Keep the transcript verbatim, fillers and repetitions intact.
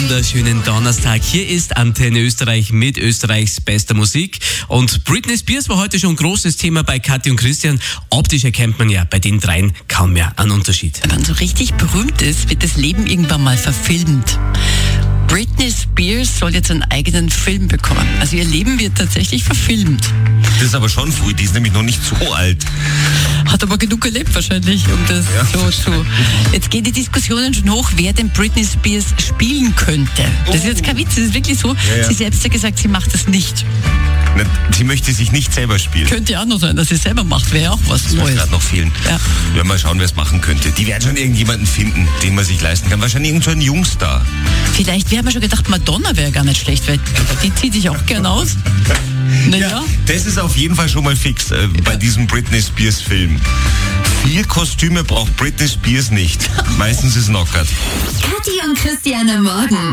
wunderschönen Donnerstag. Hier ist Antenne Österreich mit Österreichs bester Musik. Und Britney Spears war heute schon ein großes Thema bei Kathi und Christian. Optisch erkennt man ja bei den dreien kaum mehr einen Unterschied. Wenn man so richtig berühmt ist, wird das Leben irgendwann mal verfilmt. Britney Spears soll jetzt einen eigenen Film bekommen. Also ihr Leben wird tatsächlich verfilmt. Das ist aber schon früh, die ist nämlich noch nicht so alt. Hat aber genug erlebt wahrscheinlich, um das Ja, so zu... Jetzt gehen die Diskussionen schon hoch, wer denn Britney Spears spielen könnte. Das ist jetzt kein Witz, das ist wirklich so. Ja, ja. Sie selbst hat gesagt, sie macht das nicht. Na, sie möchte sich nicht selber spielen. Könnte ja auch noch sein, dass sie selber macht, wäre ja auch was Das wird Neues. gerade noch fehlen. Ja. Wir werden mal schauen, wer es machen könnte. Die werden schon irgendjemanden finden, den man sich leisten kann. Wahrscheinlich irgend so ein Jungstar. Vielleicht, wir haben ja schon gedacht, Madonna wäre gar nicht schlecht, weil die zieht sich auch gern aus. Naja. Ja, das ist auf jeden Fall schon mal fix äh, bei diesem Britney Spears Film. Viel Kostüme braucht Britney Spears nicht. Meistens ist knockert. Kathi und Christian am Morgen.